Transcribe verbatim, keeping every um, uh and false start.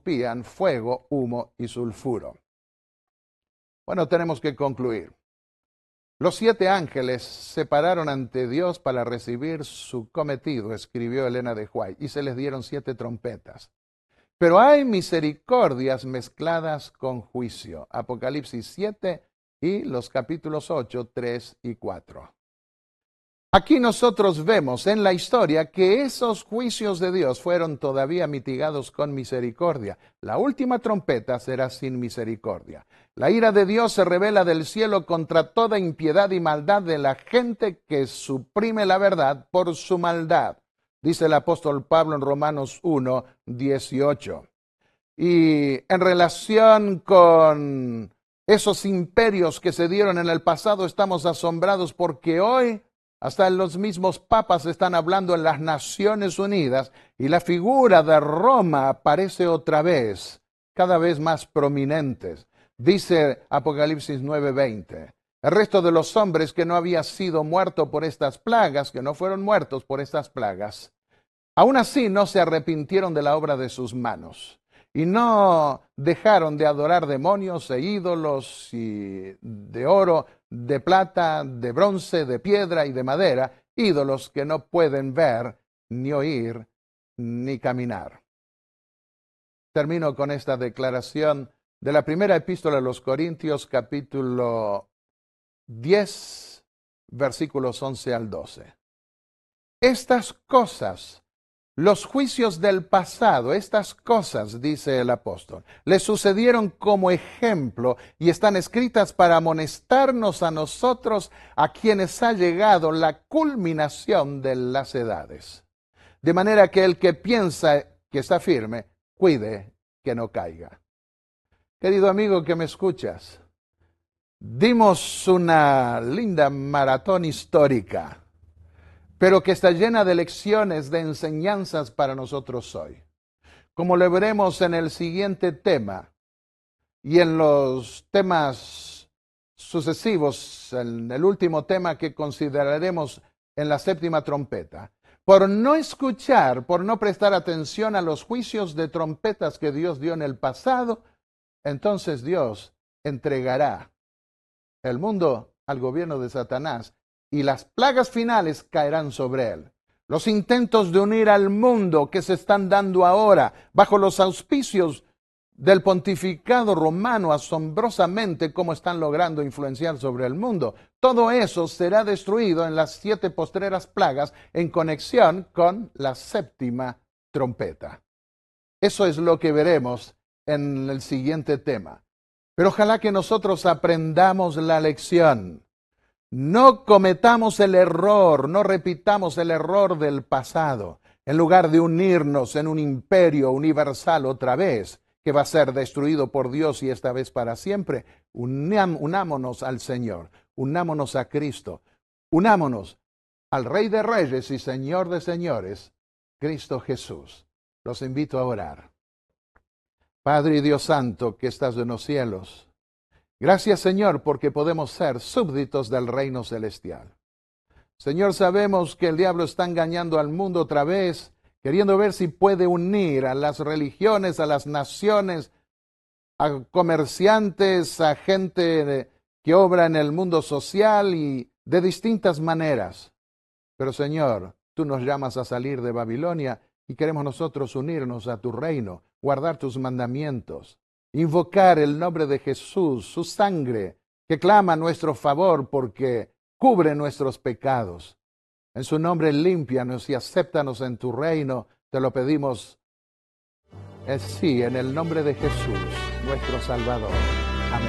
escupían fuego, humo y sulfuro. Bueno, tenemos que concluir. Los siete ángeles se pararon ante Dios para recibir su cometido, escribió Elena de White, y se les dieron siete trompetas. Pero hay misericordias mezcladas con juicio. Apocalipsis siete y los capítulos ocho, tres y cuatro. Aquí nosotros vemos en la historia que esos juicios de Dios fueron todavía mitigados con misericordia. La última trompeta será sin misericordia. La ira de Dios se revela del cielo contra toda impiedad y maldad de la gente que suprime la verdad por su maldad, dice el apóstol Pablo en Romanos uno, dieciocho. Y en relación con esos imperios que se dieron en el pasado, estamos asombrados porque hoy hasta los mismos papas están hablando en las Naciones Unidas y la figura de Roma aparece otra vez, cada vez más prominente. Dice Apocalipsis nueve veinte. El resto de los hombres que no había sido muerto por estas plagas, que no fueron muertos por estas plagas, aún así no se arrepintieron de la obra de sus manos y no dejaron de adorar demonios e ídolos y de oro, de plata, de bronce, de piedra y de madera, ídolos que no pueden ver, ni oír, ni caminar. Termino con esta declaración de la primera epístola a los Corintios, capítulo diez, versículos once al doce. Estas cosas, los juicios del pasado, estas cosas, dice el apóstol, le sucedieron como ejemplo y están escritas para amonestarnos a nosotros, a quienes ha llegado la culminación de las edades. De manera que el que piensa que está firme, cuide que no caiga. Querido amigo que me escuchas, dimos una linda maratón histórica, pero que está llena de lecciones, de enseñanzas para nosotros hoy. Como lo veremos en el siguiente tema y en los temas sucesivos, en el último tema que consideraremos en la séptima trompeta, por no escuchar, por no prestar atención a los juicios de trompetas que Dios dio en el pasado, entonces Dios entregará el mundo al gobierno de Satanás y las plagas finales caerán sobre él. Los intentos de unir al mundo que se están dando ahora bajo los auspicios del pontificado romano, asombrosamente cómo están logrando influenciar sobre el mundo, todo eso será destruido en las siete postreras plagas en conexión con la séptima trompeta. Eso es lo que veremos en el siguiente tema. Pero ojalá que nosotros aprendamos la lección. No cometamos el error, no repitamos el error del pasado, en lugar de unirnos en un imperio universal otra vez, que va a ser destruido por Dios y esta vez para siempre. Unam, unámonos al Señor, unámonos a Cristo, unámonos al Rey de Reyes y Señor de Señores, Cristo Jesús. Los invito a orar. Padre y Dios Santo, que estás en los cielos, gracias, Señor, porque podemos ser súbditos del reino celestial. Señor, sabemos que el diablo está engañando al mundo otra vez, queriendo ver si puede unir a las religiones, a las naciones, a comerciantes, a gente que obra en el mundo social y de distintas maneras. Pero, Señor, tú nos llamas a salir de Babilonia y queremos nosotros unirnos a tu reino, guardar tus mandamientos, invocar el nombre de Jesús, su sangre, que clama a nuestro favor porque cubre nuestros pecados. En su nombre límpianos y acéptanos en tu reino, te lo pedimos, eh, sí, en el nombre de Jesús, nuestro Salvador.